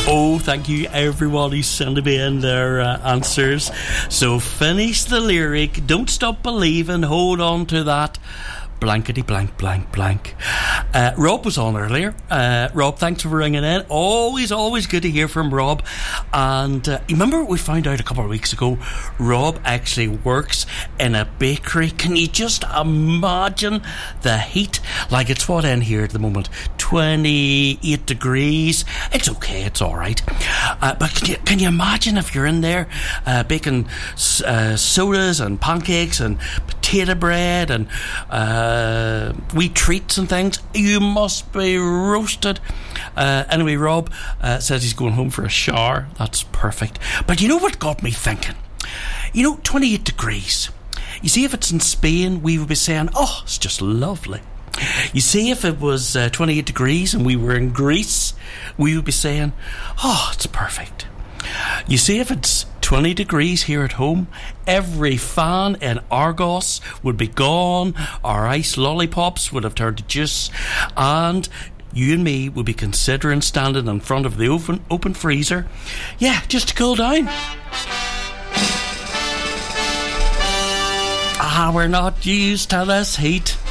Oh, thank you everyone who's sending me in their answers. So finish the lyric, don't stop believing, hold on to that. Blankety blank blank blank. Rob was on earlier. Rob, thanks for ringing in. Always good to hear from Rob. And you remember we found out a couple of weeks ago, Rob actually works in a bakery. Can you just imagine the heat? Like, it's what in here at the moment, 28 degrees. It's okay, it's alright. But can you imagine if you're in there baking sodas and pancakes and potato bread and wee treats and things? You must be roasted. Anyway, Rob says he's going home for a shower. That's perfect. But you know what got me thinking? 28 degrees. You see, if it's in Spain, we would be saying, oh, it's just lovely. You see, if it was 28 degrees and we were in Greece, we would be saying, oh, it's perfect. You see, if it's 20 degrees here at home, every fan in Argos would be gone, our ice lollipops would have turned to juice, and you and me would be considering standing in front of the open freezer, just to cool down. We're not used to this heat.